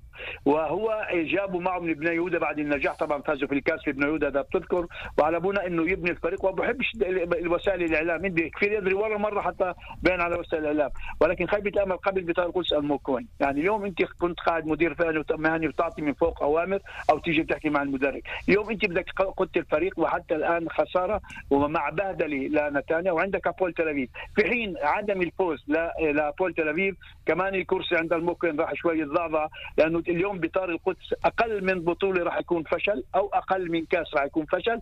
وهو جابوا معه من ابن يهودا بعد النجاح. طبعا فازوا في الكاس في ابن يهودا ده بتذكر، وعلى ابونا إنه يبني الفريق. وبحبش الوسائل الإعلام كثير إدري ولا مرة حتى بين على وسائل الإعلام. ولكن خيبة الأمل قبل بطال القدس الموكوين، يعني اليوم انت كنت قاعد مدير فني ومهني وتعطي من فوق اوامر او تيجي بتحكي مع المدرب. اليوم انت بدك قدت الفريق وحتى الان خساره ومع بهدله لنتانيا، وعندك ابول تل ابيب في حين عدم الفوز لابول تل ابيب. كمان الكرسي عند الموكوين راح شوي يتضعضع، لانه اليوم بطار القدس اقل من بطوله راح يكون فشل او اقل من كاس راح يكون فشل.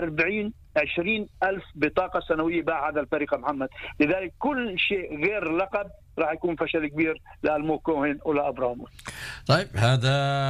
20 ألف بطاقة سنوية باع هذا الفريق محمد، لذلك كل شيء غير لقب راح يكون فشل كبير لالموكوهن ولا ابراموس. طيب هذا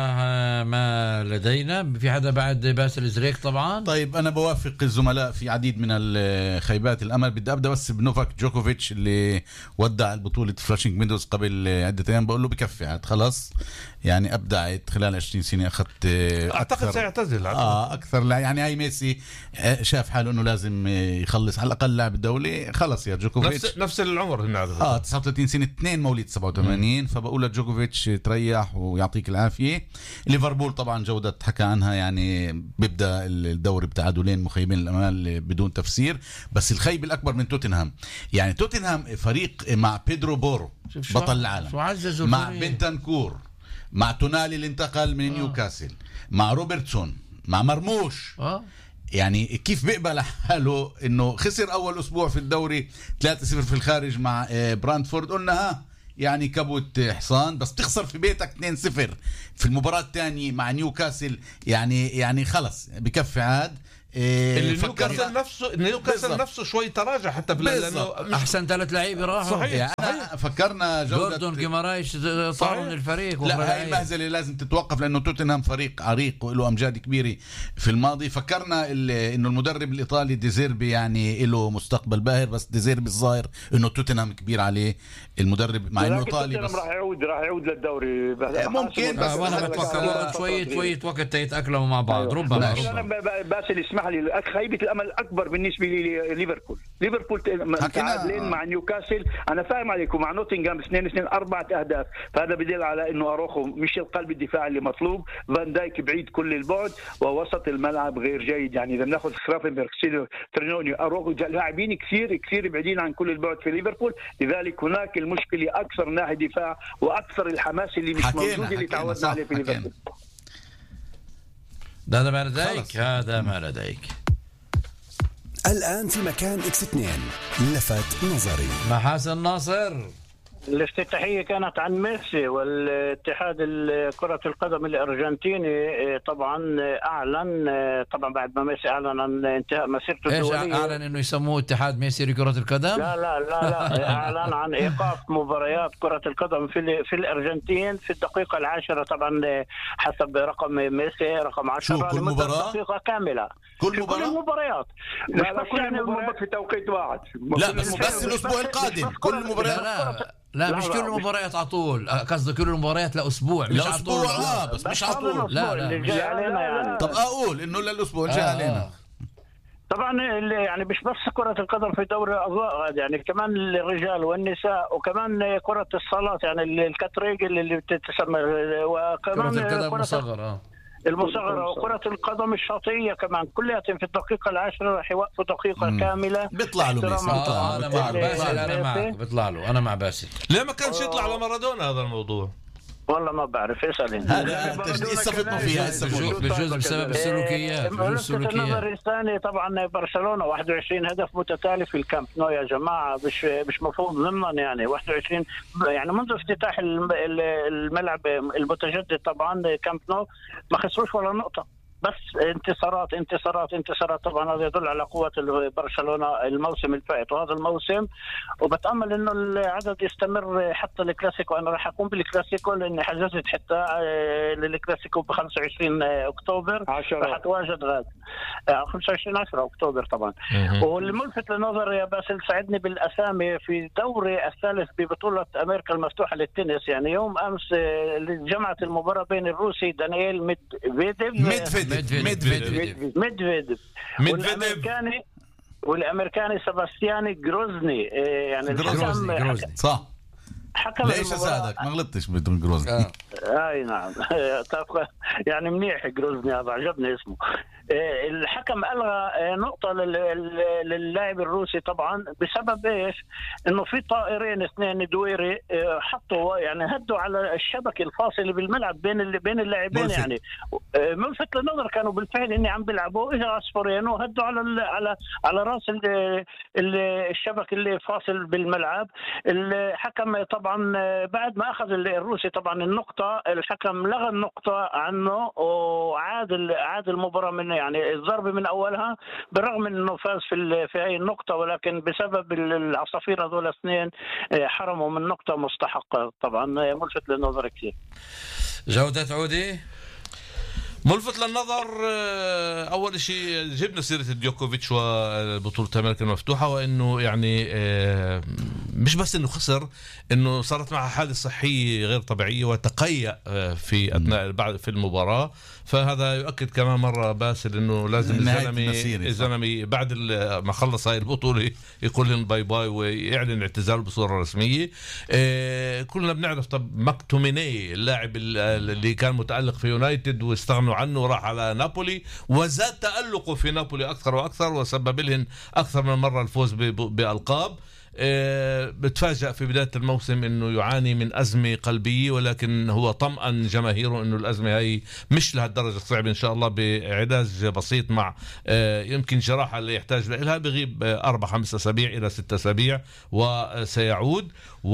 ما لدينا. في حدا بعد باسل زريك؟ طبعا طيب انا بوافق الزملاء في عديد من الخيبات الامل. بدي ابدا بس بنوفاك جوكوفيتش اللي ودع البطوله فلاشينج ميدوز قبل عده ايام، بقول له بكفي عاد خلاص. يعني أبدعت خلال 20 سنة. أخذت أعتقد سيعتزل أكثر. يعني هاي ميسي شاف حاله إنه لازم يخلص على الأقل لاعب الدولي. خلص يا جوكوفيتش نفس العمر نعرف 39 سنة، 2 مواليد 87. فبقول لجوكوفيتش تريح ويعطيك العافية. ليفربول طبعا جودة حكى عنها، يعني بيبدأ الدوري بتعادلين مخيبين الأمال بدون تفسير. بس الخيب الأكبر من توتنهام، يعني توتنهام فريق مع بيدرو بورو بطل العالم، مع بنتنكور، مع تونالي اللي انتقل من نيوكاسل، مع روبرتسون، مع مرموش. يعني كيف بيقبل حاله انه خسر اول اسبوع في الدوري 3-0 في الخارج مع برانتفورد. قلنا يعني كبوت حصان، بس تخسر في بيتك 2-0 في المباراة الثانية مع نيوكاسل. يعني خلص بكفي عاد. نيوكاسل نفسه شوي تراجع حتى احسن 3 لعيبه راحوا. صحيح. فكرنا جوردون جيمارايش طاروا من الفريق. لا، هاي المهزله لازم تتوقف، لانه توتنهام فريق عريق وله امجاد كبيره في الماضي. فكرنا انه المدرب الايطالي ديزيربي يعني له مستقبل باهر، بس ديزيربي الظاهر انه توتنهام كبير عليه المدرب، مع انه ايطالي بس راح يعود للدوري ممكن. بس وانا بتفكر شويه وقت يتاقلموا مع بعض. ربما باسل اسمح لي، خيبة الامل الاكبر بالنسبه لي ليفربول تعادلين مع نيوكاسل. انا فاهم عليكم، مع نوتنغهام 2-2 4 أهداف. فهذا بدل على انه اروخو مش القلب الدفاع اللي مطلوب، فان دايك بعيد كل البعد، ووسط الملعب غير جيد. يعني اذا بناخذ خرافنبرغ، سيلو، ترينوني، اروخو، لاعبين كثير بعيدين عن كل البعد في ليفربول. لذلك هناك المشكله اكثر ناحيه دفاع واكثر الحماس اللي مش موجود اللي تعودنا عليه في ليفربول. هذا ما لديك. الآن في مكان X2 لفت نظري. محاسن ناصر. الافتتاحية كانت عن ميسي، والاتحاد كرة القدم الأرجنتيني طبعا أعلن، طبعا بعد ما ميسي أعلن عن انتهاء مسيرته الدولية. إيش أعلن إنه يسموه اتحاد ميسي لكرة القدم؟ لا أعلن عن إيقاف مباريات كرة القدم في الأرجنتين في الدقيقة 10 طبعا حسب رقم ميسي رقم 10 كل مباراة دقيقة كاملة. كل المباريات لا كل المباريات في توقيت واحد. لا بس الأسبوع القادم كل المباريات. لا مش كل المباريات على طول، قصدي كل المباريات لأسبوع مش على طول. بس مش على طول. لا. طب أقول إنه للأسبوع الجاي علينا. طبعا يعني مش بس كرة القدم في دوري الأضواء، يعني كمان الرجال والنساء، وكمان كرة الصالات، يعني الكاتريجل اللي بتسمى، وكمان كرة المصغرة وكرة القدم الشاطئية كمان كلها في الدقيقة 10 راح يوقفوا دقيقة كاملة. بيطلع له ميسي. أنا مع باسل، أنا معك، بيطلع له. أنا مع باسل. ليه ما كانش يطلع على مارادونا هذا الموضوع؟ والله ما بعرف، اسألين. هذا استفدنا فيها بجوز بسبب السلوكيات. النظر الثاني طبعا برشلونة 21 هدف متتالي في الكامب نو يا جماعة، مش مفروض ضمن يعني 21 يعني منذ افتتاح الملعب المتجدد طبعا كامب نو ما خسروش ولا نقطة، بس انتصارات. طبعا هذا يدل على قوة برشلونة الموسم الفائت وهذا الموسم، وبتأمل انه العدد يستمر حتى الكلاسيكو. انا راح اقوم بالكلاسيكو لاني حجزت حتى للكلاسيكو ب 25 اكتوبر، راح اتواجد غاد 25/10 اكتوبر طبعا. والملفت للنظر يا باسل، ساعدني بالاسامي في دوري الثالث ببطولة امريكا المفتوحة للتنس. يعني يوم امس جمعت المباراة بين الروسي دانييل ميدفيديف والامريكاني سباستياني جروزني. يعني جروزني صح. ليش اساعدك ما غلطتش بدون جروزني. اي نعم. يعني منيح جروزني، هذا عجبني اسمه. الحكم ألغى نقطة للاعب الروسي طبعا بسبب ايش؟ انه في طائرين 2 دويري حطوا يعني هدوا على الشبكة الفاصلة بالملعب بين اللاعبين. يعني ملفت للنظر كانوا بالفعل اني عم بيلعبوا، اجى عصفورين وهدوا على راس الشبكة اللي فاصل بالملعب. الحكم طبعا بعد ما اخذ الروسي طبعا النقطة، الحكم لغى النقطة عنه وعاد المباراة من يعني الضربة من أولها، بالرغم من أنه فاز في هاي النقطة، ولكن بسبب العصافير هذول 2 حرموا من نقطة مستحقة. طبعا ملفت للنظر كثير. جودة عودي ملفت للنظر اول شيء جبنا سيره ديوكوفيتش وبطوله امريكا المفتوحه، وانه يعني مش بس انه خسر، انه صارت معه حاله صحيه غير طبيعيه وتقيأ في اثناء في المباراه. فهذا يؤكد كمان مره باسل انه لازم الزلمه بعد ما خلص هاي البطوله يقول لهم باي باي ويعلن اعتزاله بصوره رسميه. كلنا بنعرف طب ماكتوميني اللاعب اللي كان متألق في يونايتد واستغنوا عنه وراح على نابولي، وزاد تألقه في نابولي أكثر وأكثر وسبب لهم أكثر من مرة الفوز بألقاب. بتفاجأ في بداية الموسم انه يعاني من أزمة قلبية، ولكن هو طمأن جماهيره انه الأزمة هي مش لهالدرجة صعبة، ان شاء الله بعلاج بسيط مع يمكن جراحة اللي يحتاج لها، بغيب 4-5 أسابيع إلى 6 أسابيع وسيعود.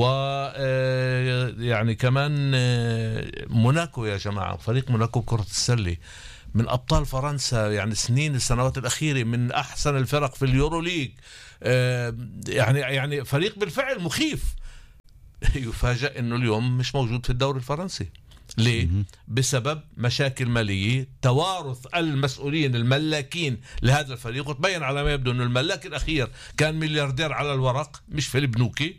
ويعني كمان موناكو يا جماعة، فريق موناكو كرة السلة من أبطال فرنسا، يعني السنوات الأخيرة من أحسن الفرق في اليورو ليج، يعني فريق بالفعل مخيف. يفاجأ انه اليوم مش موجود في الدوري الفرنسي. ليه؟ بسبب مشاكل مالية، توارث المسؤولين الملاكين لهذا الفريق، وتبين على ما يبدو انه الملاك الاخير كان ملياردير على الورق مش في البنوكي.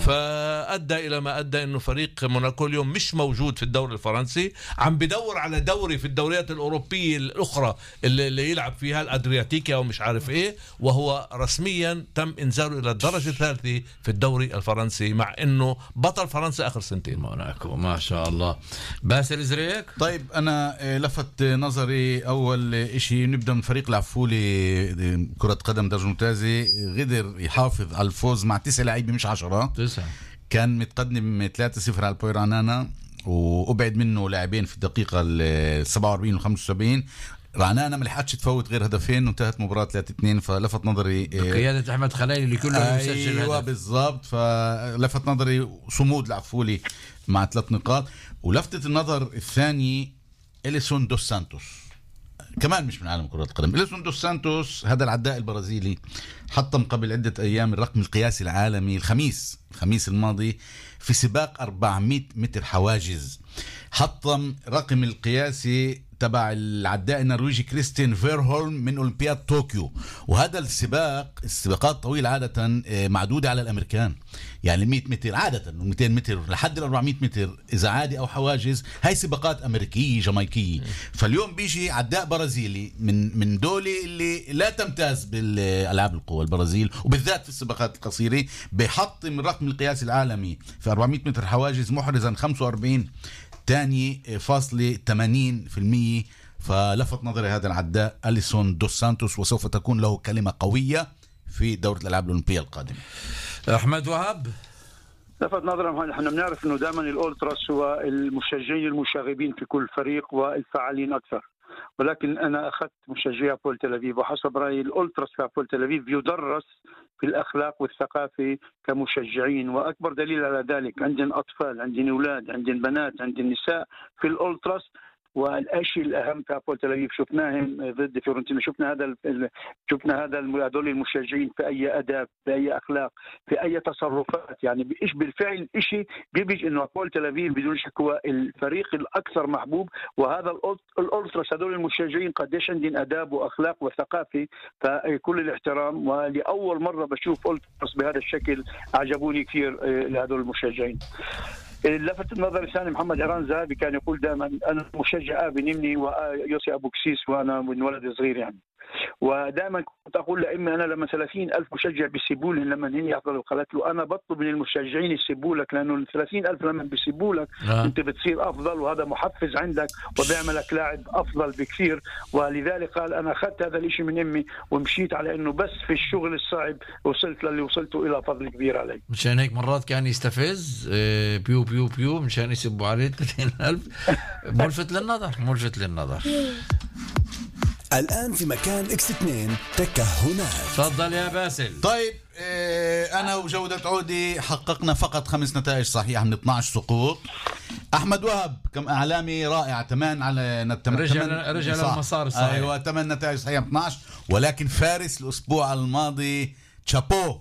فأدى الى ما ادى انه فريق موناكو اليوم مش موجود في الدوري الفرنسي، عم بدور على دوري في الدوريات الاوروبية الاخرى اللي يلعب فيها الادرياتيكا ومش عارف ايه، وهو رسميا تم انزاله الى الدرجة الثالثة في الدوري الفرنسي، مع انه بطل فرنسا اخر سنتين. موناكو ما شاء الله. باسل زريك. طيب أنا لفت نظري أول إشي نبدأ من فريق العفولي كرة قدم درجة ممتازة، قدر يحافظ على الفوز مع 9 لاعبين مش 10. كان متقدم 3-0 على البويرانانا وأبعد منه لاعبين في الدقيقة 47 و75. رعنانا ما لحقتش تفوت غير هدفين وانتهت مباراة 3-2. فلفت نظري قيادة أحمد خليلي اللي كله يسجل أيوة بالضبط. فلفت نظري صمود العفولي مع 3 نقاط. ولفتت النظر الثاني إليسون دوس سانتوس، كمان مش من عالم كرة القدم. إليسون دوس سانتوس هذا العداء البرازيلي حطم قبل عدة أيام الرقم القياسي العالمي الخميس الماضي في سباق 400 متر حواجز. حطم رقم القياسي تبع العداء النرويجي كريستين فيرهولم من أولمبياد طوكيو. وهذا السباقات طويلة عادة معدودة على الأمريكان، يعني 100 متر عادة و200 متر لحد 400 متر إذا عادي أو حواجز، هاي سباقات أمريكية جامايكية. فاليوم بيجي عداء برازيلي من دولة اللي لا تمتاز بالألعاب القوى، البرازيل، وبالذات في السباقات القصيرة، بيحطم الرقم القياسي العالمي في 400 متر حواجز محرزا 45 تاني فاصلة 80%. فلفت نظري هذا العداء إليسون دوس سانتوس، وسوف تكون له كلمة قوية في دورة الألعاب الأولمبية القادمة. أحمد وهب. لفت نظري، نحن بنعرف انه دائما الأولتراس هو المشجعين المشاغبين في كل فريق والفعالين اكثر، ولكن انا اخذت مشجعي بول تل أبيب، وحسب رايي الأولتراس في بول تل أبيب يدرس في الأخلاق والثقافة كمشجعين، وأكبر دليل على ذلك عندنا أطفال، عندنا أولاد، عندنا بنات، عندنا نساء في الأولتراس. والشيء الأهم في بول تل أبيب شفناهم ضد فيورنتينا، شفنا هذول المشجعين في أي أداب، في أي أخلاق، في أي تصرفات، يعني إيش بالفعل إشي بيبيج إنه بول تل أبيب بدون شك هو الفريق الأكثر محبوب. وهذا الأولتراس هذول المشجعين قديش عندهم أداب وأخلاق وثقافة، فكل الاحترام. ولأول مرة بشوف أولتراس بهذا الشكل، أعجبوني كثير لهذول المشجعين. لفت النظر الثاني محمد عران زهبي كان يقول دائما انا مشجع ابي نمني ويوسي ابو كسيس وانا من ولد صغير يعني. ودائما كنت اقول لامي انا لما 30,000 مشجع بيسيبوا لي لما هن يحضروا، قالت له انا بطلب من المشجعين يسيبوا لك، لانه ال 30,000 لما بيسيبوا لك انت بتصير افضل، وهذا محفز عندك وبيعملك لاعب افضل بكثير. ولذلك قال انا اخذت هذا الشيء من امي ومشيت على انه بس في الشغل الصعب وصلت للي وصلته الى فضل كبير علي. مشان هيك مرات كان يستفز بيو بيو بيو مشان يسبوا عليه 30,000. ملفت للنظر. الآن في مكان X2 تكة هناك. تفضل يا باسل. طيب أنا وجودة عودي حققنا فقط 5 نتائج صحيحة من 12 سقوط. أحمد وهب كم إعلامي رائع، 8 على رجع للمسار الصحيح. أيوة 8 نتائج صحيحة 12. ولكن فارس الأسبوع الماضي تشابو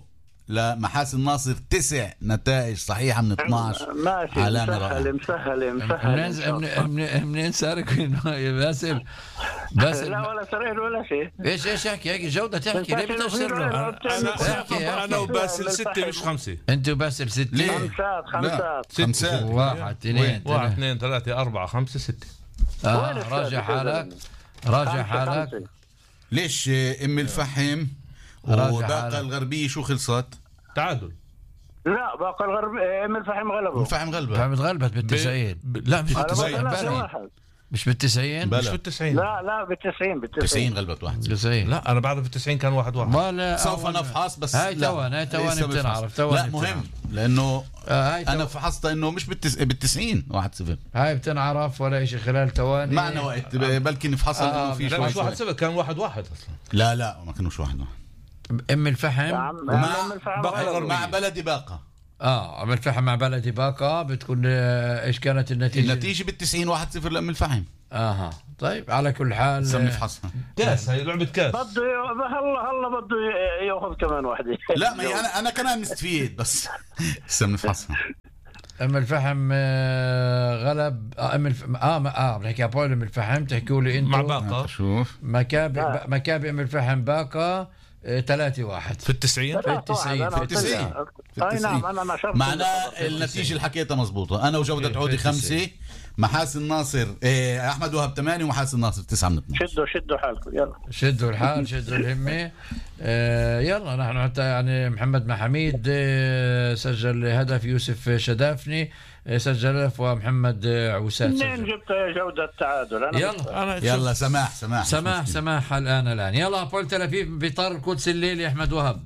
لمحاسن ناصر 9 نتائج صحيحة من 12 ماشي. علامة رائعة. مسهل. منين سارق يا باسل؟ باسل لا ولا سرير ولا شيء. ايش احكي جودة تحكي ليه بتفسر له؟ انا وباسل 6 مش 5. انت وباسل 6. خمسات. 1 2 1 2 3 4 5 6. راجع حالك. ليش ام الفحم وباقة الغربية شو خلصت؟ تعادل. لا باقة الغرب ام الفحم غلبه. الفحم غلبت بال90. لا مش بال90. مش بال90. مش بال90. لا بال90 90 غلبت 1. 90. لا انا بعرف ال90 كان 1-1. سوف نفحص بس هاي تواني بتنعرف. لا مهم لانه انا فحصت انه مش بال90 1-0. هاي بتنعرف ولا شيء خلال تواني. معنا وقت بلكي نفحصها لانه في شوي. مش 1-0 كان 1-1 اصلا. لا ما كانوش 1-1. ام الفحم مع بلدي باقة. ام الفحم مع بلدي باقة بتكون ايش كانت النتيجة؟ النتيجة بال90 1-0 لأم الفحم. طيب على كل حال نفحصها. كاس هي لعبة كاس. بده هلا بده ياخذ كمان واحدة. لا ما انا كمان مستفيد بس لسه بنفحصها. ام الفحم غلب ام بنحكي ابول ام الفحم. تحكوا لي انتم مع باقة. شوف مكابي ام الفحم باقة 3-1 في ال90. اي نعم انا نشرت. معناه النتيجة اللي حكيتها مزبوطة. انا وجودة عودي 5. محاسن ناصر احمد وهب 8 ومحاسن ناصر 9 من 12. شدوا حالكم يلا. شدوا الحال شدوا الهمة. يلا نحن حتى يعني محمد محميد سجل هدف. يوسف شدافني سجل هدف. ومحمد عوسات سجل. منين جبت جودة التعادل؟ يلا سماح الآن يلا بول تل أبيب بطار القدس الليل يا أحمد وهب.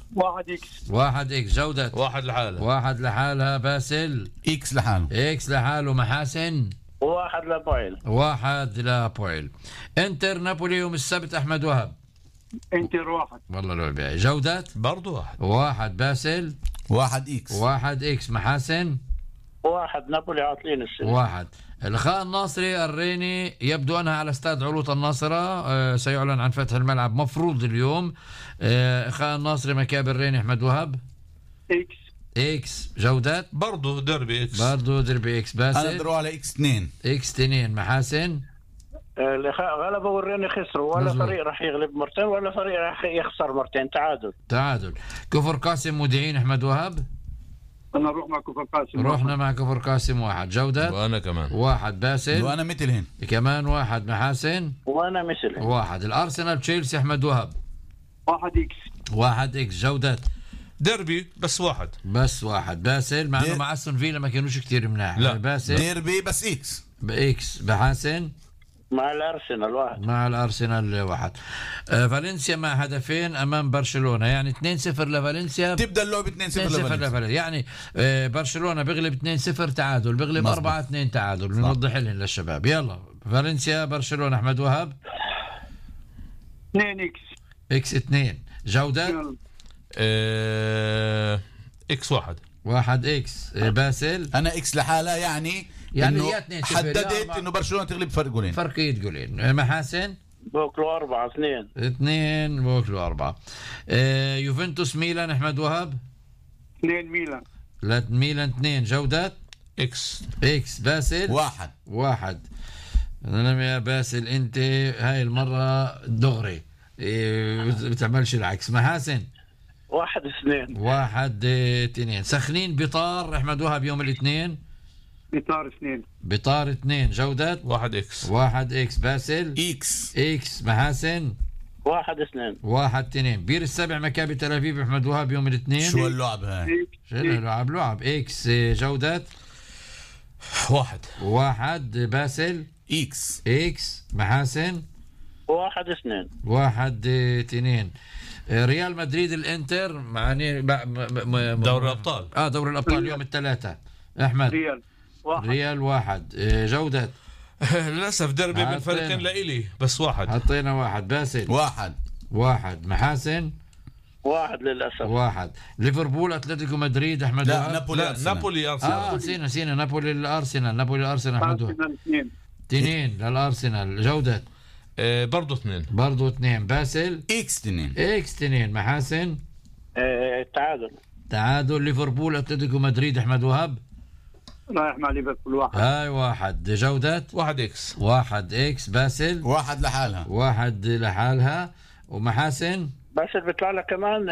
1x جودة 1 لحالها. 1 لحالها. باسل اكس لحاله. محاسن 1 لبويل. 1 لبويل. انتر نابولي يوم السبت أحمد وهب. انتر 1. والله لعبة. جودة برضو 1. باسل 1 اكس. محاسن 1 نابولي عاطلين السنة. 1. الخاء الناصري الريني يبدو أنها على استاد علوط الناصرة. سيعلن عن فتح الملعب مفروض اليوم. خاء الناصري مكابي الريني أحمد وهب. اكس. جودات برضو دربي اكس. باسل انا ادرو على اكس 2. محاسن غلبوا والريني خسروا. ولا فريق راح يغلب مرتين ولا فريق راح يخسر مرتين. تعادل. كفر قاسم مودعين أحمد وهب. أنا أروح مع كفر قاسم. رحنا مع كفر قاسم 1. جودة وأنا كمان 1. باسل وأنا مثلهن كمان 1. محاسن وأنا مثلهن 1. الأرسنال تشيلسي أحمد وهب. 1 اكس. جودة ديربي بس 1. باسل مع انه مع استون فيلا ما كانوش كتير مناح. لا باسل ديربي بس اكس. بحاسن مع الأرسنال 1. فالنسيا مع هدفين أمام برشلونة. يعني 2-0 لفالنسيا. تبدأ اللعبة 2-0 لفالنسيا. يعني برشلونة بيغلب 2-0 تعادل. بيغلب 4-2 تعادل. بنوضح لهم للشباب. يلا فالنسيا برشلونة أحمد وهب. 2 اكس 2. جودة اكس 1 اكس. باسل انا اكس لحالها. يعني انه حددت انه برشلونة تغلب فرق جولين. محاسن بوكلو 4-2 بوكلو 4. يوفنتوس ميلان أحمد وهب. 2 ميلان. ميلان 2. جودة اكس. باسل 1. انا يا باسل انت هاي المرة دغري بتعملش العكس. محاسن 1-2. سخنين بطار أحمد وهب يوم الاثنين. بطار 2. جودة 1 اكس. 1 اكس. باسل اكس. محاسن 1-2. 1-2. بير السبع مكابي تل أبيب أحمد وهب يوم الاثنين. شو اللعب هاي؟ لعب اكس. جودة 1. باسل اكس. محاسن 1-2. 1-2. ريال مدريد الانتر معني دوري الابطال. دوري الابطال يوم الثلاثاء احمد. ريال 1. جودة للاسف دربي من فريقين لإلي بس 1. حطينا 1. باسل 1. محاسن 1 للاسف. 1. ليفربول اتلتيكو مدريد احمد. لا نابولي ارسنال. نسينا نابولي الارسنال احمد. 2 للارسنال. جودة برضو 2. باسل اكس 2. محاسن تعادل. ليفربول اتلتيكو مدريد احمد وهب رايح مع ليفربول 1. هاي 1. جودة 1x. 1x. باسل 1 لحالها. 1 لحالها. ومحاسن باسل بيطلع لك كمان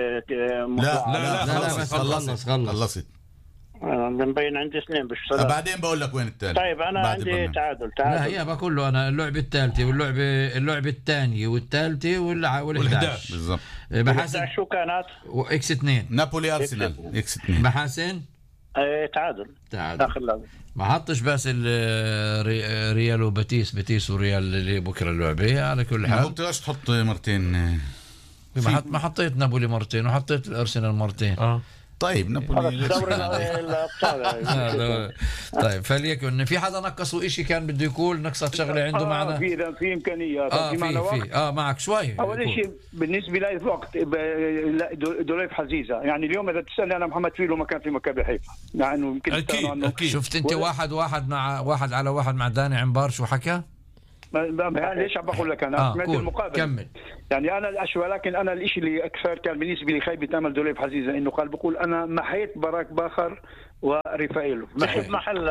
لا خلصت. مبين عندي 2 بالصلاة. بعدين بقول لك وين الثالث. طيب انا عندي تعادل. لا هي بقول له انا اللعبه الثالثه واللعبه الثانيه والثالثه وال11 بالضبط. محاسن شو كانت؟ اكس 2 نابولي ارسنال اكس 2. محاسن تعادل. ما حطش باسل ريال وبتيس وريال اللي بكره اللعبه. على كل حال ما قلتش تحط مرتين. ما حطيت نابولي مرتين وحطيت الارسنال مرتين. طيب نابولي دوري الابطال. طيب فليكن في حدا نقصوا إشي كان بده يقول نقصت شغله عنده معنا. في امكانيات. في معنا وقت. معك شوي. اول شيء بالنسبه لي الوقت دوليف حزيزه. يعني اليوم اذا تسالني انا محمد فيلو ما كان في مكابي حيفا يعني يمكن أكيد. شفت انت 1-1 مع 1-1 مع داني عمبار شو حكى؟ ليش عم بقول لك انا سمعت المقابله. كمل. يعني انا ولكن انا الشيء اللي اكثر كان بالنسبه لي خيبه امل دوليف حزيزه انه قال بقول انا محيت براك باخر ورفائيلو بشوف محل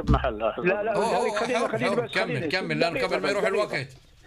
خليني بس كمل لانه قبل ما يروح الوقت.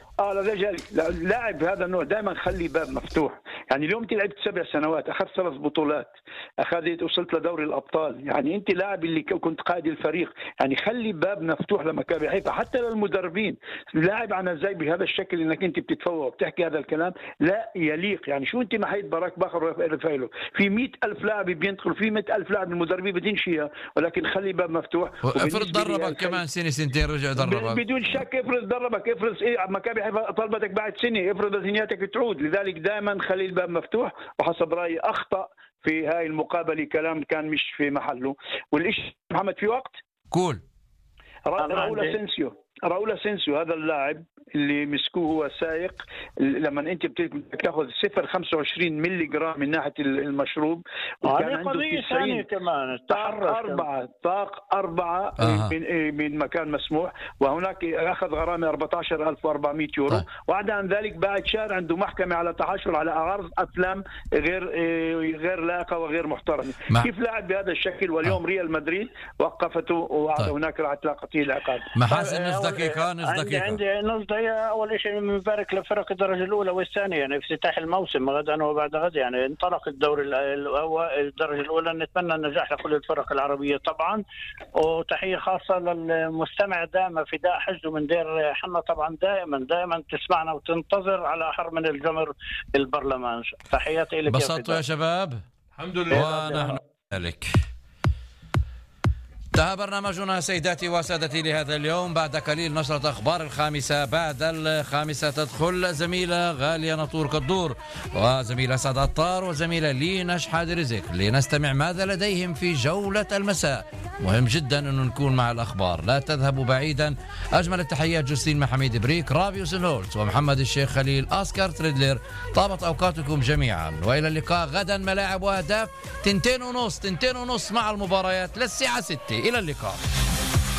لاعب هذا النوع دائما خلي باب مفتوح. يعني اليوم انت لعبت 7 سنوات اخذت 3 بطولات وصلت لدوري الابطال. يعني انت لاعب اللي كنت قائد الفريق. يعني خلي باب مفتوح لمكابي حيفا حتى للمدربين. لاعب عن ازاي بهذا الشكل انك انت بتتفوق وبتحكي هذا الكلام لا يليق. يعني شو انت محيط براك باخر رفايلو في 100,000 لاعب بينتقل في 100,000 لاعب المدربين بدينشيها ولكن خلي باب مفتوح. افرض دربك كمان سنتين رجع دربك بدون شك. افرض دربك افرض مكابي طلبتك بعد سنة افرض نياتك تعود. لذلك دائما خلي الباب مفتوح. وحسب رأيي أخطأ في هاي المقابلة. كلام كان مش في محله. والإشي محمد في وقت قول راؤول اسينسيو هذا اللاعب اللي مسكوه هو سائق. لما انت بتاخذ 0.25 ملي جرام من ناحيه المشروب. هذه قضيه ثانيه كمان. طاق 4 من مكان مسموح. وهناك اخذ غرامه 14,400 يورو. وعدا عن ذلك بعد شهر عنده محكمه على تحاشر على عرض افلام غير لائقه وغير محترمه. كيف لاعب بهذا الشكل واليوم ريال مدريد وقفته وعد هناك راح تلاقيه العقاب. محاسن نص دقيقة. عندي نص دقيقة. أول شيء مبارك لفرق الدرجة الأولى والثانية. يعني افتتاح الموسم غدا وبعد غد يعني انطلق الدوري الدرجة الأولى. نتمنى النجاح لكل الفرق العربية طبعا. وتحية خاصة للمستمع دائما فداء حجده من دير حنا طبعا دائما تسمعنا وتنتظر على حر من الجمر البرلمان. تحياتي لك. بسطتوا يا شباب. الحمد لله. ونحن لك. انتهى برنامجنا سيداتي وسادتي لهذا اليوم. بعد قليل نشرة أخبار الخامسة. بعد الخامسة تدخل زميلة غالية نطور كالدور وزميلة سعد عطار وزميلة لينا شحاد رزق لنستمع ماذا لديهم في جولة المساء. مهم جدا أنه نكون مع الأخبار. لا تذهبوا بعيدا. أجمل التحيات جوستين محميد بريك رابيو سنهولت ومحمد الشيخ خليل أسكار تريدلر. طابت أوقاتكم جميعا وإلى اللقاء غدا. ملاعب وأهداف 2:30 مع المباريات للساعة 6. إلى اللقاء.